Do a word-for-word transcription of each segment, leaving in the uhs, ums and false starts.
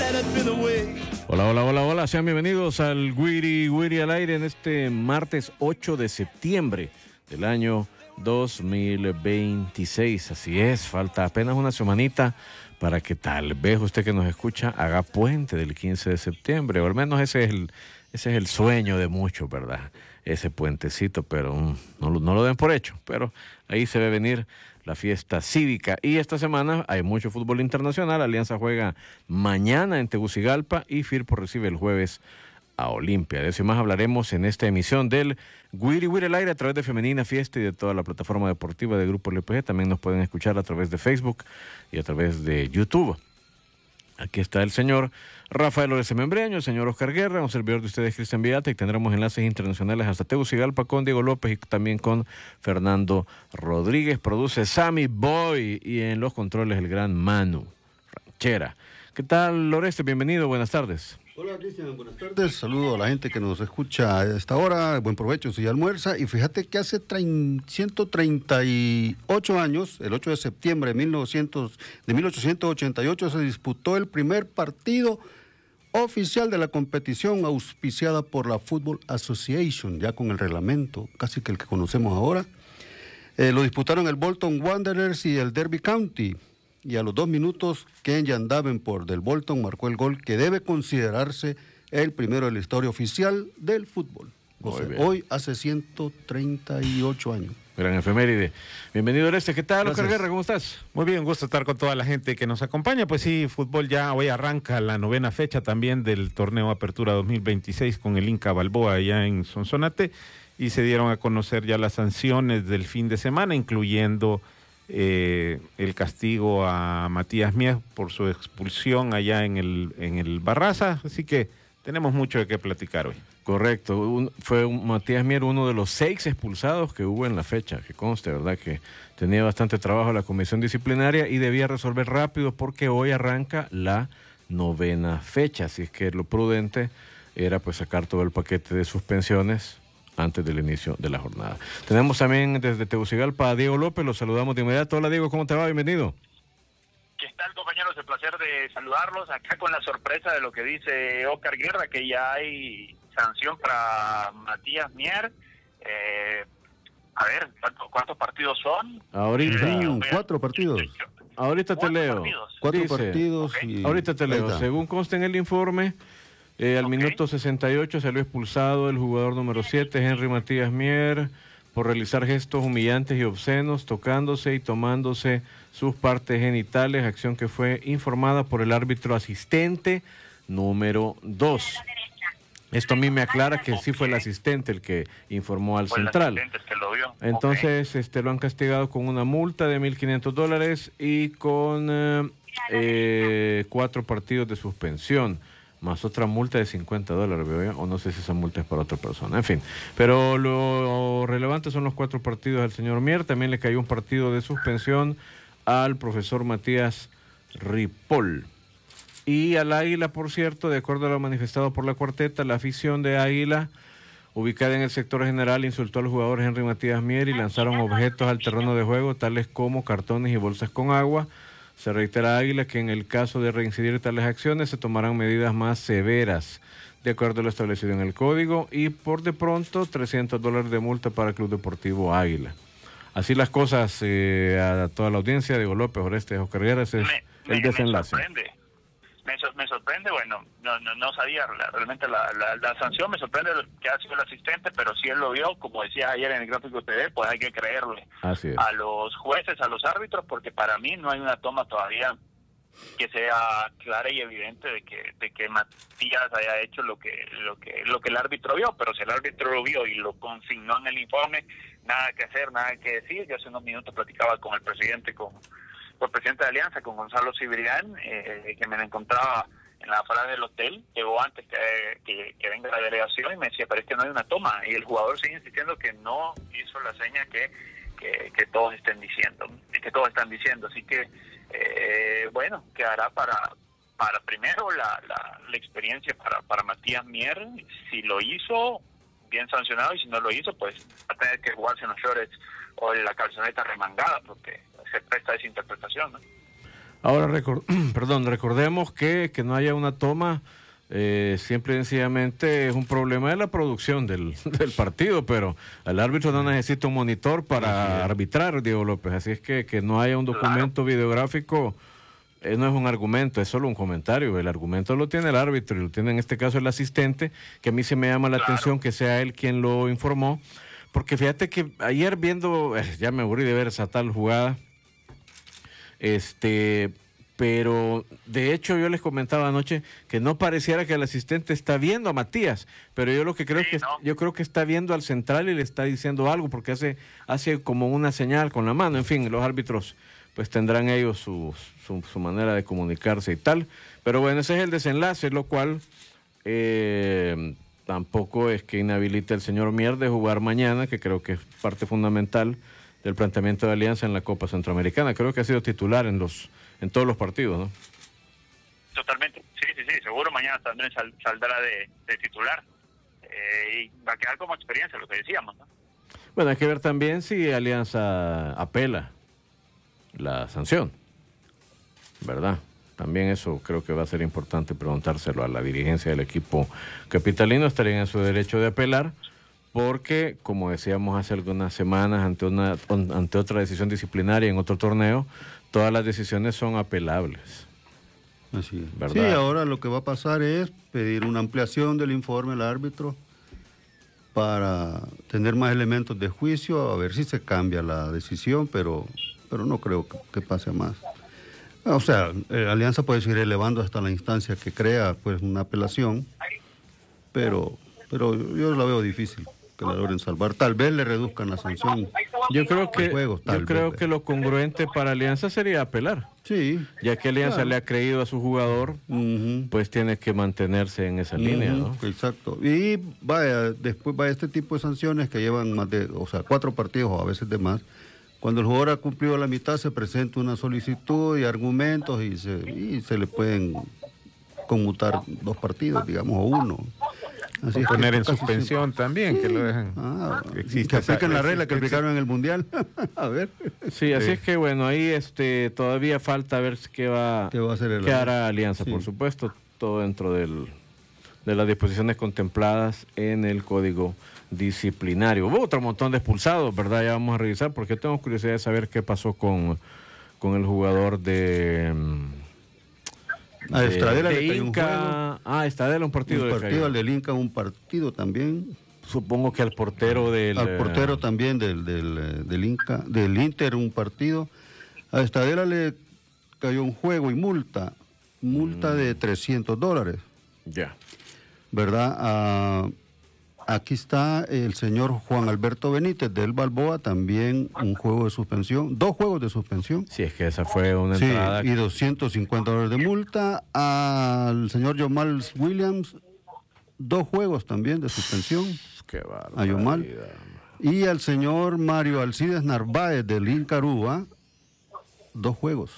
Hola, hola, hola, hola, sean bienvenidos al Wiri Wiri al aire en este martes ocho de septiembre del año dos mil veintiséis. Así es, falta apenas una semanita para que tal vez usted que nos escucha haga puente del quince de septiembre, o al menos ese es el, ese es el sueño de muchos, ¿verdad? Ese puentecito, pero um, no, no lo den por hecho, pero ahí se ve venir la fiesta cívica. Y esta semana hay mucho fútbol internacional. Alianza juega mañana en Tegucigalpa y Firpo recibe el jueves a Olimpia. De eso y más hablaremos en esta emisión del Wiri Wiri al aire a través de Femenina Fiesta y de toda la plataforma deportiva de Grupo L P G. También nos pueden escuchar a través de Facebook y a través de YouTube. Aquí está el señor Rafael Oreste Membreño, el señor Oscar Guerra, un servidor de ustedes, Cristian Villata, y tendremos enlaces internacionales hasta Tegucigalpa con Diego López y también con Fernando Rodríguez. Produce Sammy Boy y en los controles el gran Manu Ranchera. ¿Qué tal, Oreste? Bienvenido, buenas tardes. Hola, Cristian, buenas tardes. Saludo a la gente que nos escucha a esta hora. Buen provecho si ya almuerza. Y fíjate que hace ciento treinta y ocho años, el ocho de septiembre de, mil novecientos, de mil ochocientos ochenta y ocho, se disputó el primer partido oficial de la competición auspiciada por la Football Association, ya con el reglamento, casi que el que conocemos ahora. Eh, lo disputaron el Bolton Wanderers y el Derby County. Y a los dos minutos, Kenyan Davenport del Bolton marcó el gol que debe considerarse el primero de la historia oficial del fútbol. O sea, hoy hace ciento treinta y ocho años. Gran efeméride. Bienvenido, Oreste. ¿Qué tal, Oscar Guerra? ¿Cómo estás? Muy bien, gusto estar con toda la gente que nos acompaña. Pues sí, fútbol ya hoy arranca la novena fecha también del torneo Apertura dos mil veintiséis con el Inca Balboa allá en Sonsonate. Y se dieron a conocer ya las sanciones del fin de semana, incluyendo Eh, el castigo a Matías Mier por su expulsión allá en el, en el Barraza, así que tenemos mucho de qué platicar hoy. Correcto, un, fue un, Matías Mier uno de los seis expulsados que hubo en la fecha, que conste, ¿verdad? Que tenía bastante trabajo la comisión disciplinaria y debía resolver rápido porque hoy arranca la novena fecha, así es que lo prudente era pues sacar todo el paquete de suspensiones antes del inicio de la jornada. Tenemos también desde Tegucigalpa a Diego López, lo saludamos de inmediato. Hola Diego, ¿cómo te va? Bienvenido. ¿Qué tal, compañeros? El placer de saludarlos acá con la sorpresa de lo que dice Oscar Guerra, que ya hay sanción para Matías Mier. Eh, a ver, ¿cuántos, ¿cuántos partidos son? Ahorita. Eh, cuatro partidos. Ahorita te leo. Partidos? Cuatro Dice, partidos. Okay. Y... Ahorita te leo. Según consta en el informe, Eh, al okay. minuto sesenta y ocho salió expulsado el jugador número siete, Henry Matías Mier, por realizar gestos humillantes y obscenos, tocándose y tomándose sus partes genitales, acción que fue informada por el árbitro asistente número dos. Esto a mí me aclara que okay. sí fue el asistente el que informó al fue central. El asistente que lo vio. Entonces okay. este, lo han castigado con una multa de mil quinientos dólares y con eh, eh, cuatro partidos de suspensión, más otra multa de cincuenta dólares, veo yo, o no sé si esa multa es para otra persona, en fin. Pero lo relevante son los cuatro partidos del señor Mier. También le cayó un partido de suspensión al profesor Matías Ripoll. Y al Águila, por cierto, de acuerdo a lo manifestado por la cuarteta, la afición de Águila, ubicada en el sector general, insultó al jugador Henry Matías Mier y lanzaron objetos al terreno de juego, tales como cartones y bolsas con agua. Se reitera a Águila que en el caso de reincidir tales acciones se tomarán medidas más severas, de acuerdo a lo establecido en el código, y por de pronto trescientos dólares de multa para el Club Deportivo Águila. Así las cosas, eh, a toda la audiencia, Diego López, Oreste, Oscar Guerra, ese es me, el me, desenlace. Me sorprende, me, so, me sorprende, bueno, no, no, no sabía la, realmente la, la, la sanción, me sorprende que ha sido el asistente, pero si él lo vio, como decía ayer en el gráfico T V, pues hay que creerle Así es. a los jueces, a los árbitros, porque para mí no hay una toma todavía que sea clara y evidente de que de que Matías haya hecho lo que lo que lo que el árbitro vio, pero si el árbitro lo vio y lo consignó en el informe, nada que hacer, nada que decir. Yo hace unos minutos platicaba con el presidente, con, con el presidente de Alianza, con Gonzalo Cibrián, eh, que me lo encontraba en la parada del hotel, llegó antes que, que, que venga la delegación y me decía, pero es que no hay una toma, y el jugador sigue insistiendo que no hizo la seña que que, que todos estén diciendo, que todos están diciendo, así que eh, bueno, quedará para para primero la, la, la experiencia para, para Matías Mier, si lo hizo, bien sancionado, y si no lo hizo, pues va a tener que jugarse en los shorts o en la calzoneta remangada, porque se presta esa interpretación, ¿no? Ahora, record, perdón, recordemos que, que no haya una toma, eh, simple y sencillamente es un problema de la producción del, del partido, pero el árbitro no necesita un monitor para arbitrar, Diego López, así es que que no haya un documento claro. videográfico eh, no es un argumento, es solo un comentario. El argumento lo tiene el árbitro y lo tiene en este caso el asistente, que a mí se me llama la claro. atención que sea él quien lo informó, porque fíjate que ayer viendo, eh, ya me aburrí de ver esa tal jugada, este... pero de hecho yo les comentaba anoche que no pareciera que el asistente está viendo a Matías, pero yo lo que creo sí, es que ¿no? yo creo que está viendo al central y le está diciendo algo porque hace hace como una señal con la mano. En fin, los árbitros pues tendrán ellos su, su, su manera de comunicarse y tal, pero bueno, ese es el desenlace, lo cual eh, tampoco es que inhabilite al señor Mier de jugar mañana, que creo que es parte fundamental del planteamiento de Alianza en la Copa Centroamericana. Creo que ha sido titular en los en todos los partidos, ¿no? Totalmente, sí, sí, sí, seguro mañana también sal, saldrá de, de titular eh, y va a quedar como experiencia, lo que decíamos, ¿no? Bueno, hay que ver también si Alianza apela la sanción, ¿verdad? También eso creo que va a ser importante preguntárselo a la dirigencia del equipo capitalino. Estarían en su derecho de apelar, porque, como decíamos hace algunas semanas, ante una ante otra decisión disciplinaria en otro torneo, todas las decisiones son apelables. Así es. ¿Verdad? Sí, ahora lo que va a pasar es pedir una ampliación del informe al árbitro para tener más elementos de juicio, a ver si se cambia la decisión, pero, pero no creo que, que pase más. O sea, eh, Alianza puede seguir elevando hasta la instancia que crea pues una apelación, pero, pero yo la veo difícil que la logren salvar. Tal vez le reduzcan la sanción. Yo creo que juegos, yo creo vez. que lo congruente para Alianza sería apelar. Sí. Ya que Alianza claro. le ha creído a su jugador, uh-huh. pues tiene que mantenerse en esa uh-huh. línea, ¿no? Exacto. Y vaya, después va este tipo de sanciones que llevan más de, o sea, cuatro partidos o a veces de más. Cuando el jugador ha cumplido la mitad, se presenta una solicitud y argumentos y se, y se le pueden conmutar dos partidos, digamos, o uno. Así es poner en suspensión siempre. También, sí. que lo dejan. Ah, que existe. Que apliquen la regla que aplicaron en el Mundial. A ver. Sí, así sí. es que bueno, ahí este todavía falta ver qué va, ¿Qué va a hacer el qué hará Alianza, sí. por supuesto, todo dentro del, de las disposiciones contempladas en el Código Disciplinario. Hubo otro montón de expulsados, ¿verdad? Ya vamos a revisar, porque tengo curiosidad de saber qué pasó con, con el jugador de... A Estradela de le Inca. Ah, Estradela un partido. Un partido, al del Inca un partido también. Supongo que al portero del... Al portero también del, del, del Inca, del Inter un partido. A Estradela le cayó un juego y multa. Multa mm. de trescientos dólares. Ya. Yeah. ¿Verdad? Ah, aquí está el señor Juan Alberto Benítez del Balboa, también un juego de suspensión, dos juegos de suspensión. Sí, es que esa fue una sí, entrada. Y doscientos cincuenta dólares de multa. Al señor Yomal Williams, dos juegos también de suspensión. Qué barbaridad. A Yomal. Y al señor Mario Alcides Narváez del Incarúa, dos juegos.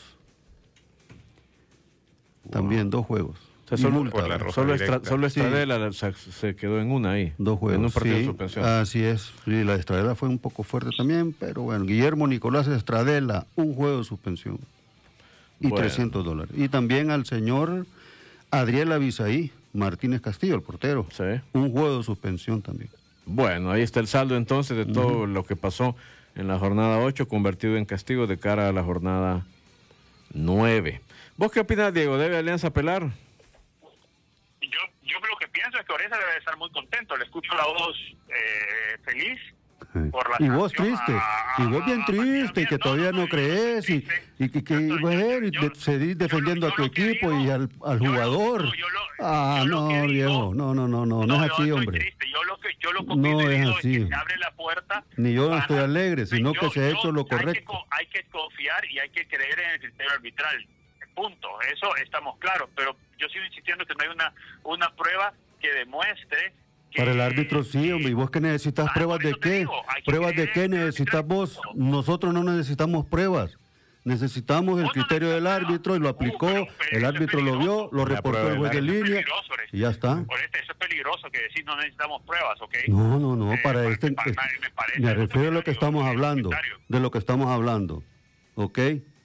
Wow. También dos juegos. O sea, solo, solo, extra, solo Estradela sí. se, se quedó en una ahí. Dos juegos. En un partido sí, de suspensión. Así es. Sí, la Estradela fue un poco fuerte también, pero bueno, Guillermo Nicolás Estradela, un juego de suspensión. Y bueno. trescientos dólares. Y también al señor Adriel Avisaí Martínez Castillo, el portero. Sí. Un juego de suspensión también. Bueno, ahí está el saldo entonces de todo uh-huh. lo que pasó en la jornada ocho, convertido en castigo de cara a la jornada nueve. ¿Vos qué opinas, Diego? ¿Debe Alianza apelar? Yo, yo lo que pienso es que Oresa debe estar muy contento. Le escucho la voz eh, feliz. Por la y vos triste, a, a, y vos bien triste, y que todavía no, no, no crees, y, y que, que estoy, bueno, yo, yo, seguís defendiendo yo, yo a tu equipo digo, y al, al jugador. Lo, lo, ah, no, Diego, no, no, no, no, no, no es así, hombre. Triste. Yo lo que, yo lo que no es digo así. Es que se abre la puerta. Ni yo no estoy alegre, sino yo, que se ha hecho lo correcto. Hay que, hay que confiar y hay que creer en el criterio arbitral. Punto. Eso estamos claros, pero yo sigo insistiendo que no hay una, una prueba que demuestre. Para el árbitro sí, hombre, ¿y vos qué necesitas? Ah, ¿pruebas de qué? Digo, ¿Pruebas de qué necesitas vos? Nosotros no necesitamos pruebas. Necesitamos el criterio del árbitro y lo aplicó, uh, pero, pero el árbitro lo vio, lo reportó el juez de línea y ya está. Por este, eso es peligroso que decir no necesitamos pruebas, ¿ok? No, no, no, eh, para este, me, me, parece me refiero a lo que estamos hablando, de lo que estamos hablando, ¿ok?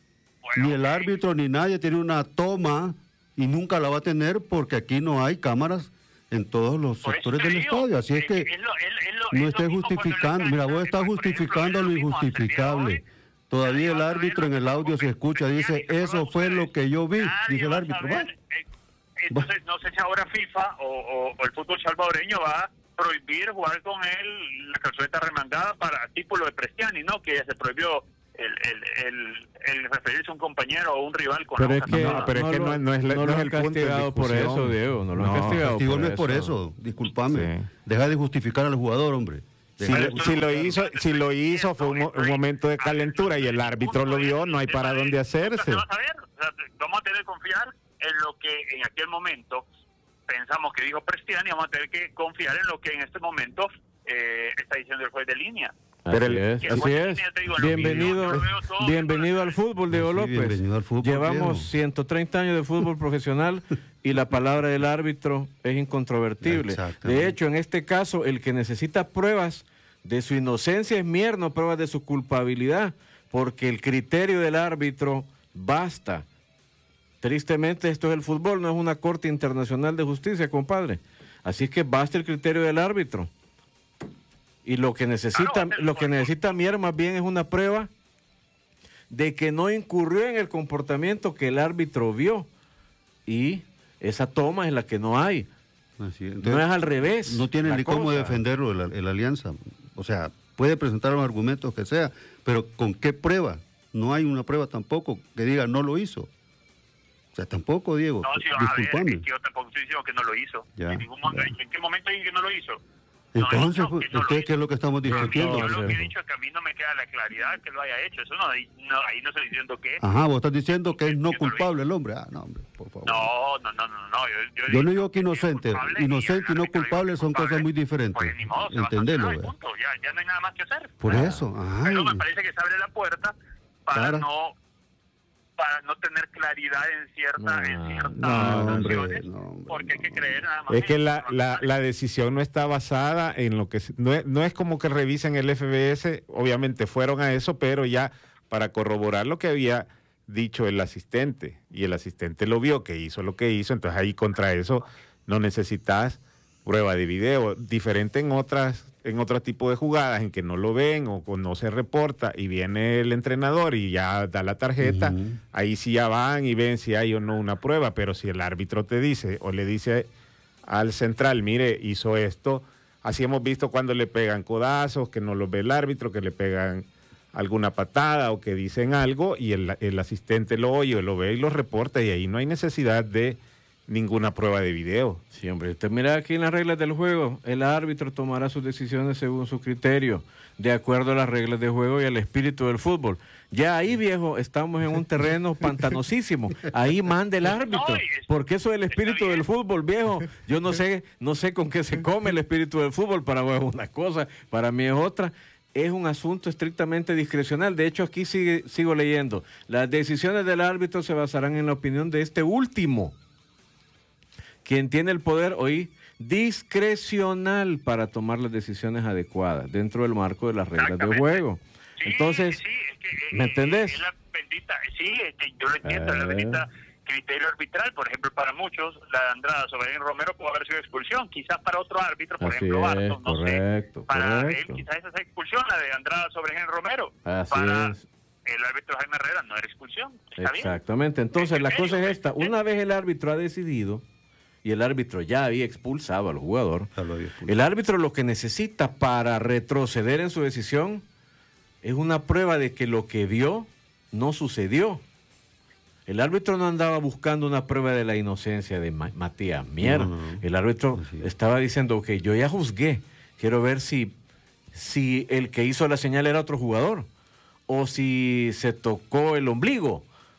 Bueno, ni el ok. árbitro ni nadie tiene una toma y nunca la va a tener porque aquí no hay cámaras en todos los Por eso sectores te del digo, estadio. Así es eh, que es lo- es- es lo- no es lo estés mismo cuando justificando. la Mira, cancha- vos estás por ejemplo, justificando es lo lo mismo hasta el día de injustificable. hoy. Todavía Nadie el va a saber árbitro lo en que el pasó audio con se escucha, dice, Cristiano, ¿se eso acuerdan fue ustedes? lo que yo vi, Nadie dice el va a árbitro. saber, Va. eh, Entonces, no sé si ahora FIFA o, o- o el fútbol salvadoreño va a prohibir jugar con él la calzoleta remangada para tipo lo de Prestiani, ¿no? Que ya se prohibió el, el, el, el referirse a un compañero o un rival con Pero la es boca que, tapada. pero es que no, lo- no es, la- no no lo es han el punto de castigado por discusión. eso, Diego, no lo han castigado. Castigo no es por por eso. eso, discúlpame. Sí. Deja de justificar al jugador, hombre. Si, Deja de lo- si lo hizo, si lo hizo fue un, mo- un momento de calentura y el árbitro lo vio, no hay para dónde hacerse. Se va a saber, o sea, vamos a tener que confiar en lo que en aquel momento pensamos que dijo Prestiani, vamos a tener que confiar en lo que en este momento eh, está diciendo el juez de línea. Así Pero el- es, que así fue es. línea, te digo, lo Bienvenido, mismo, yo veo todo bienvenido con al fútbol, Diego Sí, López. bienvenido al fútbol, Llevamos Diego. ciento treinta años de fútbol profesional y la palabra del árbitro es incontrovertible. Exactamente. De hecho, en este caso, el que necesita pruebas de su inocencia es Mier, no pruebas de su culpabilidad, porque el criterio del árbitro basta. Tristemente, esto es el fútbol, no es una corte internacional de justicia, compadre. Así es que basta el criterio del árbitro. Y lo que necesita, Claro, lo que por- necesita Mier más bien es una prueba de que no incurrió en el comportamiento que el árbitro vio. Y esa toma es la que no hay. Así es. No es al revés. No tiene la ni cómo cosa. defenderlo el, el Alianza. O sea, puede presentar los argumentos que sea, pero ¿con qué prueba? No hay una prueba tampoco que diga no lo hizo. O sea, tampoco, Diego. No, sí, a ver, disculpame. es que yo tampoco estoy diciendo que no lo hizo. Ya, en, ningún momento, ya. ¿En qué momento dije que no lo hizo? No, Entonces, no, pues, que no lo entonces, hizo. ¿qué es lo que estamos discutiendo? Yo lo que he Entonces, dicho es que a mí no me queda la claridad que lo haya hecho. Eso no, no ahí no estoy diciendo que... Ajá, vos estás diciendo que es no Yo no lo culpable el hombre. Ah, no, hombre, por favor. No, no, no, no, no. Yo, Yo no he digo que dicho inocente. culpable Inocente y el no árbitro dijo culpable que son culpable. cosas muy diferentes. Pues ni modo, se va a Entendelo, sancionar y ve. punto. Ya, ya no hay nada más que hacer. Por eso, ay. Pero me parece que se abre la puerta para Claro. no para no tener claridad en cierta en No, ciertas no, hombre, acciones, no, hombre, porque hay que no. creer nada más Es en que eso, la, no la, hay- la decisión no está basada en lo que... se- No es, no es como que revisen el F B S, obviamente fueron a eso, pero ya para corroborar lo que había dicho el asistente. Y el asistente lo vio, que hizo lo que hizo, entonces ahí contra eso no necesitas prueba de video. Diferente en otras en otro tipo de jugadas en que no lo ven o, o no se reporta y viene el entrenador y ya da la tarjeta, Ujú. ahí sí ya van y ven si hay o no una prueba, pero si el árbitro te dice o le dice al central, mire, hizo esto, así hemos visto cuando le pegan codazos, que no lo ve el árbitro, que le pegan alguna patada o que dicen algo y el, el asistente lo oye o lo ve y lo reporta y ahí no hay necesidad de ninguna prueba de video. Sí, hombre, usted mira aquí en las reglas del juego, el árbitro tomará sus decisiones según su criterio, de acuerdo a las reglas de juego y al espíritu del fútbol. Ya ahí, viejo, estamos en un terreno pantanosísimo. Ahí manda el árbitro, No, y es- porque eso es el espíritu está bien. del fútbol, viejo. Yo no sé, no sé con qué se come el espíritu del fútbol. Para vos es una cosa, para mí es otra. Es un asunto estrictamente discrecional. De hecho, aquí sigue, sigo leyendo. Las decisiones del árbitro se basarán en la opinión de este último, quien tiene el poder hoy discrecional para tomar las decisiones adecuadas dentro del marco de las reglas de Exactamente. juego. Sí, Entonces, sí, es que, eh, ¿me entendés? es la bendita, sí, es que yo lo entiendo, es la Eh. bendita criterio arbitral. Por ejemplo, para muchos, la de Andrada sobre Henry Romero pudo haber sido expulsión. Quizás para otro árbitro, por Así ejemplo, es, Barton, no correcto, sé. Para correcto. él, quizás esa es expulsión, la de Andrada sobre Henry Romero. Así para es. el árbitro Jaime Herrera no era expulsión. Está bien. Exactamente. Entonces, la cosa es esta. criterio, Una vez el árbitro ha decidido y el árbitro ya había expulsado al jugador, Ya lo había expulsado. el árbitro lo que necesita para retroceder en su decisión es una prueba de que lo que vio no sucedió. El árbitro no andaba buscando una prueba de la inocencia de Ma- Matías Mier. No, no, no. El árbitro Así es. estaba diciendo que yo ya juzgué, quiero ver si, si el que hizo la señal era otro jugador o si se tocó el ombligo.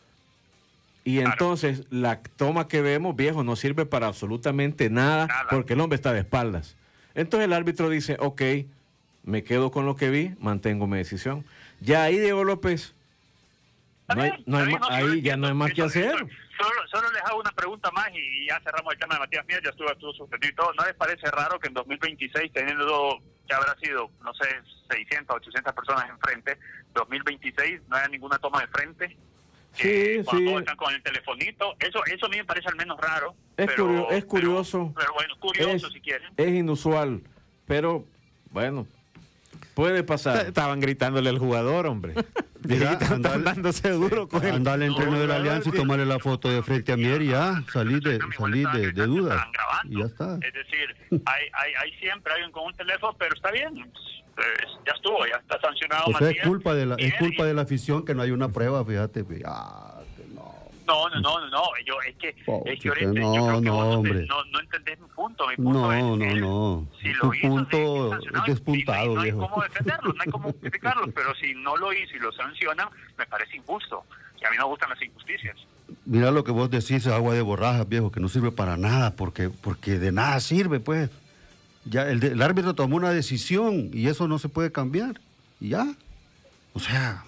Y Claro. entonces la toma que vemos, viejo, no sirve para absolutamente nada, Nada. porque el hombre está de espaldas. Entonces el árbitro dice, ok, me quedo con lo que vi, mantengo mi decisión. Ya ahí, Diego López, no hay, no hay ma- ahí ya no hay más que hacer. Solo, solo les hago una pregunta más y ya cerramos el tema de Matías Mier, ya estuvo, estuvo suspendido y todo. ¿No les parece raro que en dos mil veintiséis, teniendo que habrá sido, no sé, seiscientas, ochocientas personas enfrente, dos mil veintiséis no haya ninguna toma de frente? Eh, Sí, cuando sí. están con el telefonito, eso eso a mí me parece al menos raro. Es, pero, curio- es curioso. Pero, pero bueno, curioso es, si quieren. Es inusual, pero bueno, puede pasar. Estaban gritándole al jugador, hombre. Mira, Estaban andale- dándose duro con él. Anda al entreno de la Alianza y tomarle la foto de frente a Mier y ya, salir de, salir de, de dudas. Están grabando. Y ya está. Es decir, hay, hay, hay siempre alguien con un teléfono, pero está bien. Pues, ya estuvo, ya está sancionado. O sea, es Matías. culpa de la, es Bien, culpa y- de la afición que no hay una prueba, fíjate. pues, Ah, que no. No, no, no, no, no, yo, es que, Oh, es que chica, ahorita, no, yo creo que no, vos no, te- hombre. no, no entendés mi punto, mi punto No, es, no, él, no. si Tu lo hizo, punto tiene que es sancionar, despuntado, y no, hay- no hay viejo. cómo defenderlo, no hay cómo justificarlo, pero si no lo hizo y lo sancionan, me parece injusto, y a mí no me gustan las injusticias. Mira lo que vos decís, es agua de borrajas, viejo, que no sirve para nada, porque, porque de nada sirve, pues. Ya el, de- el árbitro tomó una decisión y eso no se puede cambiar. Y ya. O sea,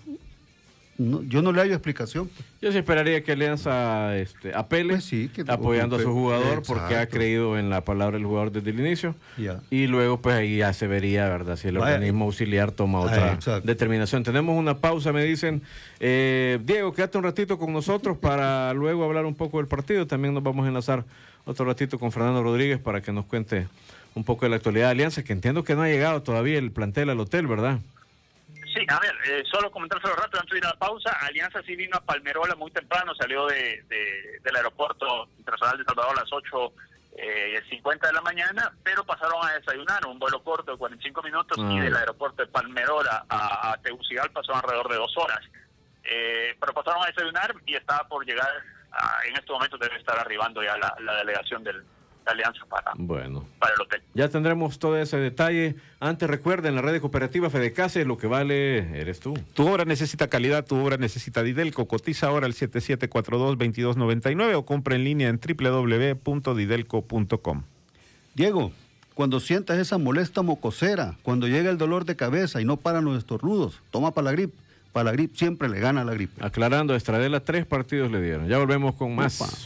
no, yo no le hallo explicación. pues. Yo sí esperaría que Alianza este, apele, Pues sí, que- apoyando a su jugador, Exacto. porque ha creído en la palabra del jugador desde el inicio. Ya. Y luego, pues ahí ya se vería, ¿verdad? Si el Vaya. organismo auxiliar toma Ah, otra exacto. determinación. Tenemos una pausa, me dicen. Eh, Diego, quédate un ratito con nosotros para luego hablar un poco del partido. También nos vamos a enlazar otro ratito con Fernando Rodríguez para que nos cuente un poco de la actualidad de Alianza, que entiendo que no ha llegado todavía el plantel al hotel, ¿verdad? Sí, a ver, eh, solo comentárselo rápido antes de ir a la pausa. Alianza sí vino a Palmerola muy temprano, salió de, de- del aeropuerto internacional de Salvador a las ocho cincuenta de la mañana, pero pasaron a desayunar, un vuelo corto de cuarenta y cinco minutos, Ah. y del aeropuerto de Palmerola a, a Tegucigalpa son alrededor de dos horas. Eh, pero pasaron a desayunar y estaba por llegar, a- en este momento debe estar arribando ya la, la delegación del, de Alianza para, Bueno. para el hotel. Ya tendremos todo ese detalle. Antes, recuerden, la red de cooperativa Fedecase, lo que vale eres tú. Tu obra necesita calidad, tu obra necesita Didelco. Cotiza ahora al siete siete cuatro dos, dos dos nueve nueve o compra en línea en doble u doble u doble u punto didelco punto com. Diego, cuando sientas esa molesta mocosera, cuando llega el dolor de cabeza y no paran los estornudos, toma Palagrip. Palagrip siempre le gana a la gripe. Aclarando, Estradela tres partidos le dieron. Ya volvemos con más. Upa.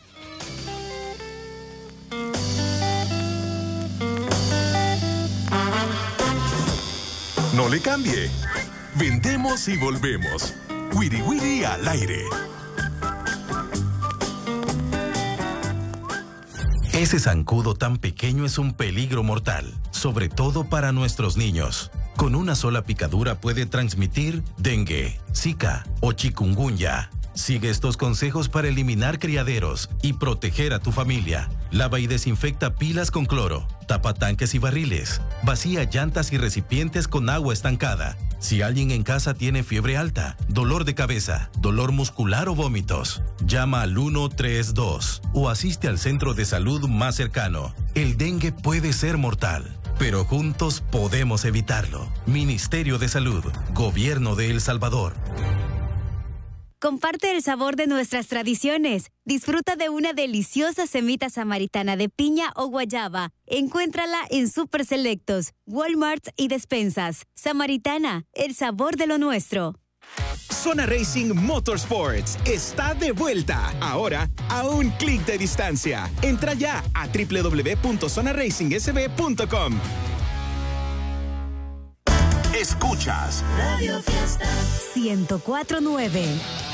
No le cambie. Vendemos y volvemos. Wiri Wiri al aire. Ese zancudo tan pequeño es un peligro mortal, sobre todo para nuestros niños. Con una sola picadura puede transmitir dengue, zika o chikungunya. Sigue estos consejos para eliminar criaderos y proteger a tu familia. Lava y desinfecta pilas con cloro. Tapa tanques y barriles. Vacía llantas y recipientes con agua estancada. Si alguien en casa tiene fiebre alta, dolor de cabeza, dolor muscular o vómitos, llama al uno tres dos o asiste al centro de salud más cercano. El dengue puede ser mortal, pero juntos podemos evitarlo. Ministerio de Salud, Gobierno de El Salvador. Comparte el sabor de nuestras tradiciones. Disfruta de una deliciosa semita samaritana de piña o guayaba. Encuéntrala en Super Selectos, Walmart y despensas. Samaritana, el sabor de lo nuestro. Zona Racing Motorsports está de vuelta, ahora a un clic de distancia. Entra ya a doble u doble u doble u punto zona racing s b punto com. Escuchas ciento cuatro punto nueve